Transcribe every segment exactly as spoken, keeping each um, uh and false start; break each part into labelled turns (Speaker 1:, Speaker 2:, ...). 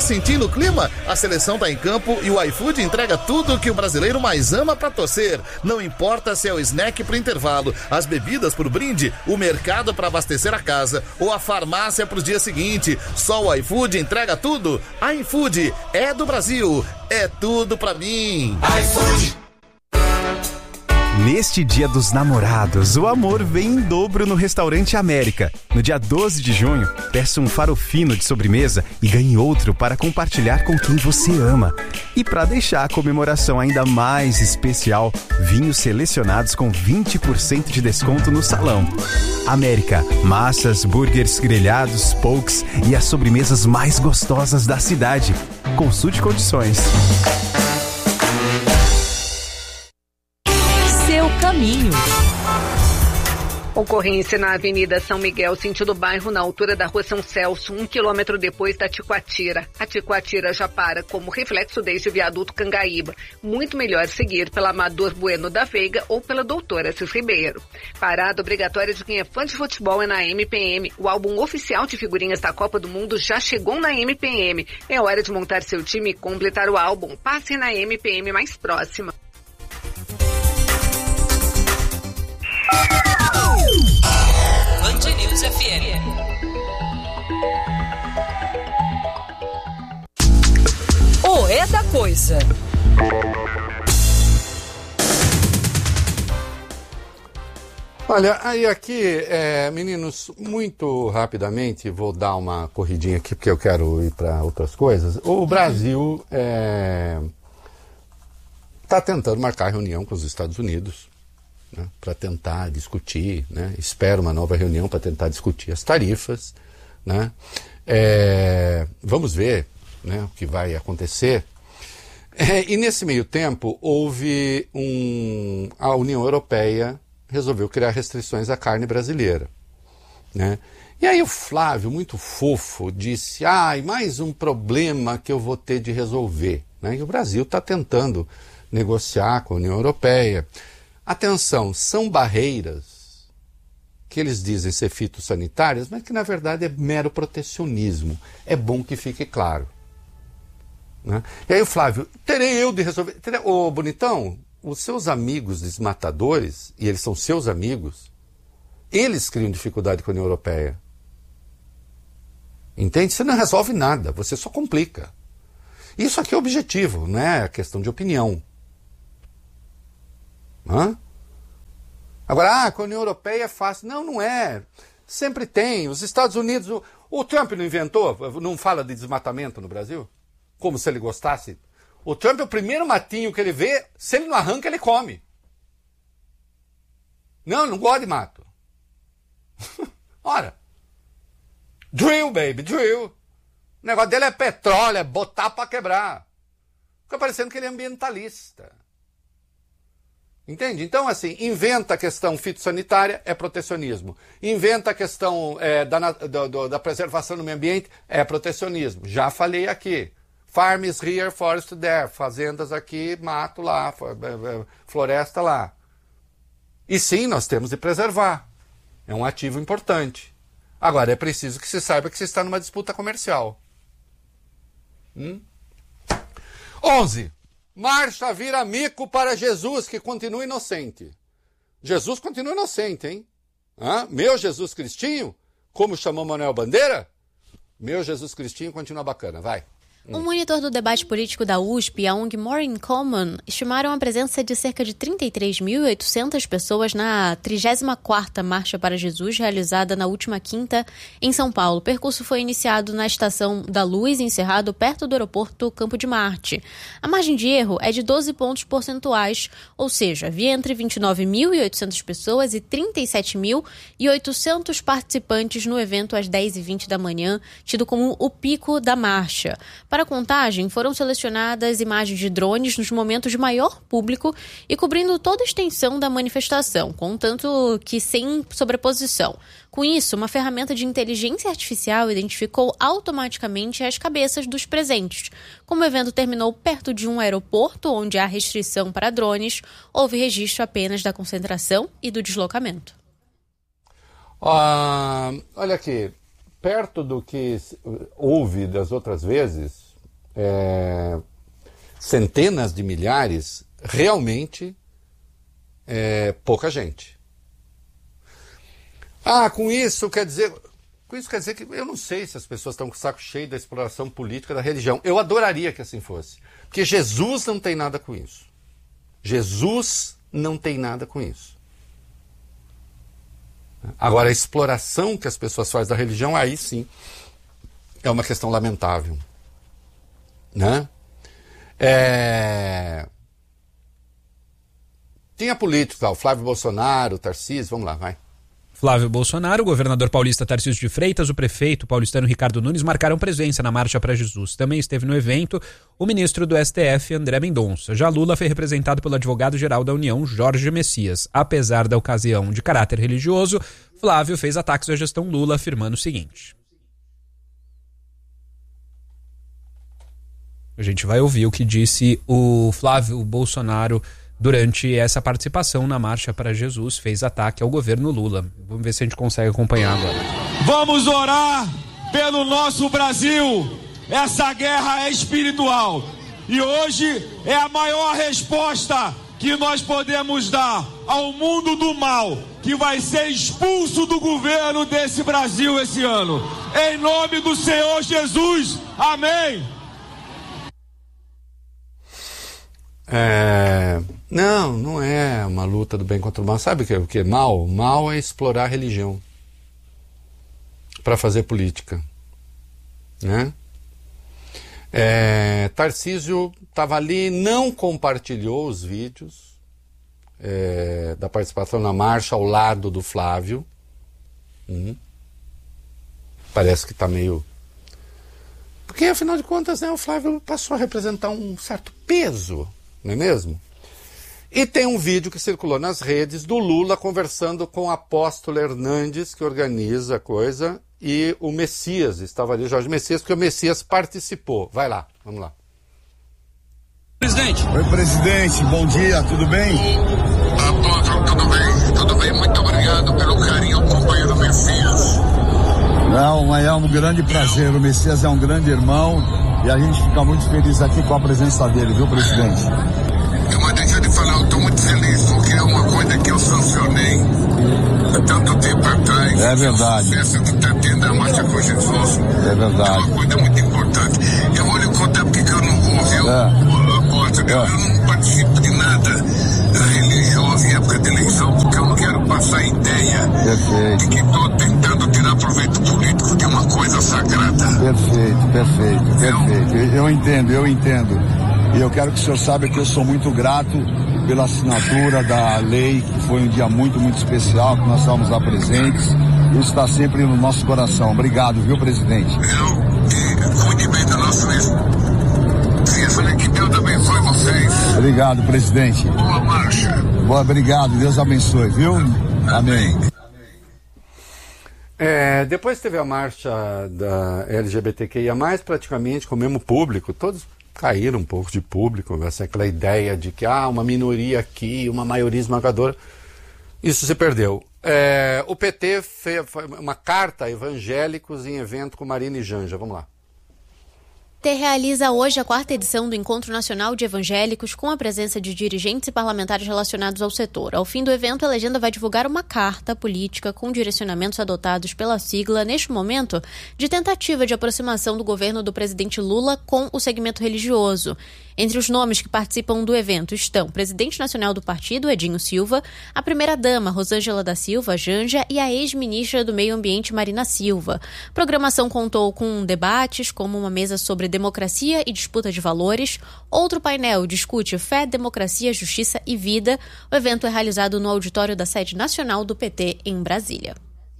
Speaker 1: sentindo o clima? A seleção tá em campo e o iFood entrega tudo que o brasileiro mais ama pra torcer. Não importa se é o snack pro intervalo, as bebidas pro brinde, o mercado pra abastecer a casa ou a farmácia pro dia seguinte. Só o iFood entrega tudo. iFood é do Brasil, é tudo pra mim. iFood.
Speaker 2: Neste Dia dos Namorados, o amor vem em dobro no Restaurante América. No dia doze de junho, peça um farofino de sobremesa e ganhe outro para compartilhar com quem você ama. E para deixar a comemoração ainda mais especial, vinhos selecionados com vinte por cento de desconto no salão. América, massas, burgers, grelhados, pokes e as sobremesas mais gostosas da cidade. Consulte condições.
Speaker 3: Caminho.
Speaker 4: Ocorrência na Avenida São Miguel, sentido bairro, na altura da Rua São Celso, um quilômetro depois da Ticoatira. A Ticoatira já para como reflexo deste viaduto Cangaíba. Muito melhor seguir pela Amador Bueno da Veiga ou pela Doutora Assis Ribeiro. Parada obrigatória de quem é fã de futebol é na M P M. O álbum oficial de figurinhas da Copa do Mundo já chegou na M P M. É hora de montar seu time e completar o álbum. Passe na M P M mais próxima.
Speaker 3: Band News F M. O é da coisa.
Speaker 5: Olha, aí aqui, é, meninos, muito rapidamente, vou dar uma corridinha aqui porque eu quero ir para outras coisas. O Brasil está é, tentando marcar reunião com os Estados Unidos, né, para tentar discutir, né, espero uma nova reunião para tentar discutir as tarifas, né, é, vamos ver, né, o que vai acontecer. É, e nesse meio tempo houve um, a União Europeia resolveu criar restrições à carne brasileira, né? E aí o Flávio, muito fofo, disse, ai, ah, mais um problema que eu vou ter de resolver, né? E o Brasil está tentando negociar com a União Europeia. Atenção, são barreiras que eles dizem ser fitossanitárias, mas que na verdade é mero protecionismo. É bom que fique claro, né? E aí o Flávio, terei eu de resolver... Terei... Ô, bonitão, os seus amigos desmatadores, e eles são seus amigos, eles criam dificuldade com a União Europeia. Entende? Você não resolve nada, você só complica. Isso aqui é objetivo, não é questão de opinião. Hã? Agora, ah, com a União Europeia é fácil. Não, não é. Sempre tem. Os Estados Unidos... O, o Trump não inventou, não fala de desmatamento no Brasil? Como se ele gostasse. O Trump é o primeiro matinho que ele vê, se ele não arranca, ele come. Não, não gosta de mato. Ora. Drill, baby, drill. O negócio dele é petróleo, é botar pra quebrar. Fica parecendo que ele é ambientalista. Entende? Então, assim, inventa a questão fitossanitária, é protecionismo. Inventa a questão é, da, da, da preservação do meio ambiente, é protecionismo. Já falei aqui. Farms here, forest there. Fazendas aqui, mato lá, floresta lá. E sim, nós temos de preservar. É um ativo importante. Agora, é preciso que se saiba que se está numa disputa comercial. Hum? onze. Marcha vira mico para Jesus, que continua inocente. Jesus continua inocente, hein? Hã? Meu Jesus Cristinho? Como chamou Manuel Bandeira? Meu Jesus Cristinho continua bacana, vai.
Speaker 6: Um monitor do debate político da U S P e a O N G More in Common estimaram a presença de cerca de trinta e três mil e oitocentas pessoas na trigésima quarta Marcha para Jesus, realizada na última quinta em São Paulo. O percurso foi iniciado na Estação da Luz e encerrado perto do aeroporto Campo de Marte. A margem de erro é de doze pontos percentuais, ou seja, havia entre vinte e nove mil e oitocentas pessoas e trinta e sete mil e oitocentos participantes no evento às dez e vinte da manhã, tido como o pico da marcha. Para a contagem, foram selecionadas imagens de drones nos momentos de maior público e cobrindo toda a extensão da manifestação, contanto que sem sobreposição. Com isso, uma ferramenta de inteligência artificial identificou automaticamente as cabeças dos presentes. Como o evento terminou perto de um aeroporto onde há restrição para drones, houve registro apenas da concentração e do deslocamento.
Speaker 5: Ah, olha aqui, perto do que houve das outras vezes, é, centenas de milhares, realmente é pouca gente. Ah, com isso quer dizer... Com isso quer dizer que eu não sei se as pessoas estão com o saco cheio da exploração política da religião. Eu adoraria que assim fosse. Porque Jesus não tem nada com isso. Jesus não tem nada com isso. Agora, a exploração que as pessoas fazem da religião, aí sim, é uma questão lamentável. Né? É... Tinha políticos lá, o Flávio Bolsonaro, o Tarcísio, vamos lá, vai.
Speaker 7: Flávio Bolsonaro, o governador paulista Tarcísio de Freitas, o prefeito paulistano Ricardo Nunes marcaram presença na Marcha para Jesus. Também esteve no evento o ministro do S T F, André Mendonça. Já Lula foi representado pelo advogado-geral da União, Jorge Messias. Apesar da ocasião de caráter religioso, Flávio fez ataques à gestão Lula, afirmando o seguinte. A gente vai ouvir o que disse o Flávio Bolsonaro durante essa participação na Marcha para Jesus, fez ataque ao governo Lula. Vamos ver se a gente consegue acompanhar agora.
Speaker 8: Vamos orar pelo nosso Brasil. Essa guerra é espiritual. E hoje é a maior resposta que nós podemos dar ao mundo do mal, que vai ser expulso do governo desse Brasil esse ano. Em nome do Senhor Jesus. Amém.
Speaker 5: É... Não, não é uma luta do bem contra o mal. Sabe o que é, o que é mal? Mal é explorar a religião para fazer política. Né? É... Tarcísio estava ali, não compartilhou os vídeos é... da participação na marcha ao lado do Flávio. Hum. Parece que está meio... Porque, afinal de contas, né, o Flávio passou a representar um certo peso, não é mesmo? E tem um vídeo que circulou nas redes do Lula conversando com o Apóstolo Hernandes, que organiza a coisa, e o Messias, estava ali, Jorge Messias, porque o Messias participou. Vai lá, vamos lá.
Speaker 9: Presidente. Oi, presidente, bom dia, tudo bem?
Speaker 10: Apóstolo, tudo bem, tudo bem, muito obrigado pelo carinho, companheiro Messias.
Speaker 9: Não, mas é um grande prazer, o Messias é um grande irmão, e a gente fica muito feliz aqui com a presença dele, viu, presidente?
Speaker 10: Mas deixa eu te falar, eu estou muito feliz, porque é uma coisa que eu sancionei há tanto tempo atrás.
Speaker 9: É verdade.
Speaker 10: O sucesso que está tendo a Marcha com Jesus.
Speaker 9: É verdade.
Speaker 10: É uma coisa muito importante. Eu vou lhe contar porque que eu não vou, viu? É. Eu, eu não participo de nada religioso em época de eleição, porque eu não quero passar a ideia
Speaker 9: perfeito.
Speaker 10: de que estou tentando tirar proveito político de uma coisa sagrada.
Speaker 9: Perfeito, perfeito, perfeito. Eu, eu entendo, eu entendo. E eu quero que o senhor saiba que eu sou muito grato pela assinatura da lei, que foi um dia muito, muito especial, que nós estávamos lá presentes. Isso está sempre no nosso coração. Obrigado, viu, presidente?
Speaker 10: Eu, e cuide bem do nosso mesmo. Eu falei que Deus abençoe vocês.
Speaker 9: Obrigado, presidente.
Speaker 10: Boa marcha.
Speaker 9: Boa, obrigado, Deus abençoe, viu? Amém.
Speaker 5: É, depois teve a marcha da L G B T Q I A mais, praticamente com o mesmo público, todos caíram um pouco de público, essa aquela ideia de que ah, uma minoria aqui, uma maioria esmagadora, isso se perdeu. É, o P T fez uma carta a evangélicos em evento com Marina e Janja, vamos lá.
Speaker 6: O P T realiza hoje a quarta edição do Encontro Nacional de Evangélicos com a presença de dirigentes e parlamentares relacionados ao setor. Ao fim do evento, a legenda vai divulgar uma carta política com direcionamentos adotados pela sigla, neste momento, de tentativa de aproximação do governo do presidente Lula com o segmento religioso. Entre os nomes que participam do evento estão o presidente nacional do partido, Edinho Silva, a primeira-dama, Rosângela da Silva, Janja, e a ex-ministra do Meio Ambiente, Marina Silva. A programação contou com debates, como uma mesa sobre democracia e disputa de valores. Outro painel discute fé, democracia, justiça e vida. O evento é realizado no auditório da sede nacional do P T, em Brasília.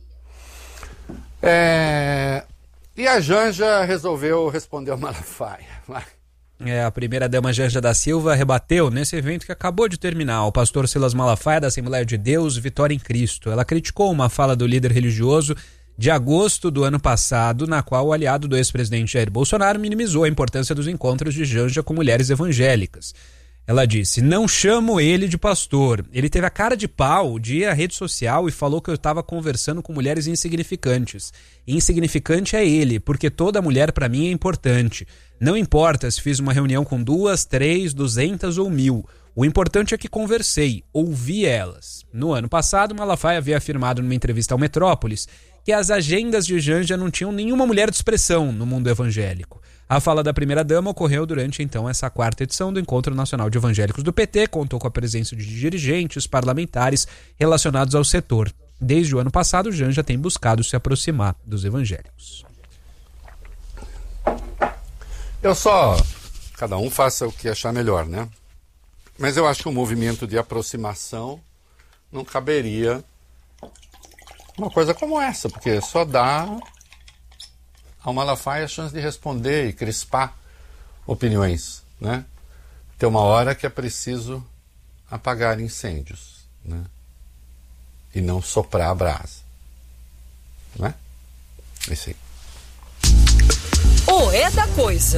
Speaker 5: É... E a Janja resolveu responder ao Malafaia.
Speaker 7: É, a primeira-dama Janja da Silva rebateu nesse evento que acabou de terminar o pastor Silas Malafaia da Assembleia de Deus, Vitória em Cristo. Ela criticou uma fala do líder religioso de agosto do ano passado, na qual o aliado do ex-presidente Jair Bolsonaro minimizou a importância dos encontros de Janja com mulheres evangélicas. Ela disse, não chamo ele de pastor. Ele teve a cara de pau de ir à rede social e falou que eu estava conversando com mulheres insignificantes. Insignificante é ele, porque toda mulher para mim é importante. Não importa se fiz uma reunião com duas, três, duzentas ou mil. O importante é que conversei, ouvi elas. No ano passado, Malafaia havia afirmado numa entrevista ao Metrópolis que as agendas de Janja não tinham nenhuma mulher de expressão no mundo evangélico. A fala da primeira-dama ocorreu durante, então, essa quarta edição do Encontro Nacional de Evangélicos do P T, contou com a presença de dirigentes parlamentares relacionados ao setor. Desde o ano passado, Janja tem buscado se aproximar dos evangélicos.
Speaker 5: Eu só... Cada um faça o que achar melhor, né? Mas eu acho que um movimento de aproximação não caberia uma coisa como essa, porque só dá ao Malafaia a chance de responder e crispar opiniões, né? Tem uma hora que é preciso apagar incêndios, né? E não soprar a brasa, né? É isso aí.
Speaker 3: O É da Coisa.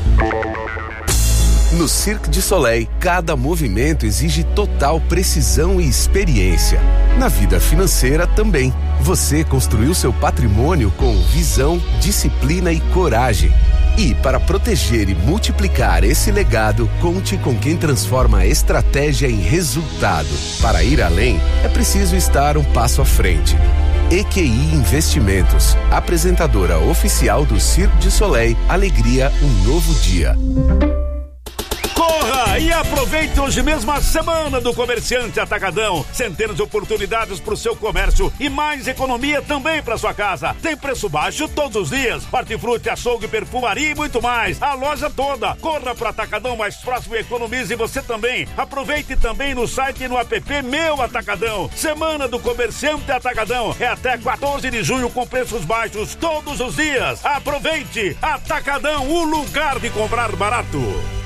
Speaker 11: No Cirque du Soleil, cada movimento exige total precisão e experiência. Na vida financeira também. Você construiu seu patrimônio com visão, disciplina e coragem. E para proteger e multiplicar esse legado, conte com quem transforma a estratégia em resultado. Para ir além, é preciso estar um passo à frente. E Q I Investimentos, apresentadora oficial do Cirque du Soleil, alegria, um novo dia.
Speaker 12: Corra e aproveite hoje mesmo a semana do Comerciante Atacadão. Centenas de oportunidades para o seu comércio e mais economia também para sua casa. Tem preço baixo todos os dias. Hortifruti, açougue, perfumaria e muito mais. A loja toda. Corra para o Atacadão mais próximo e economize você também. Aproveite também no site e no app Meu Atacadão. Semana do Comerciante Atacadão. É até quatorze de junho com preços baixos todos os dias. Aproveite! Atacadão, o lugar de comprar barato.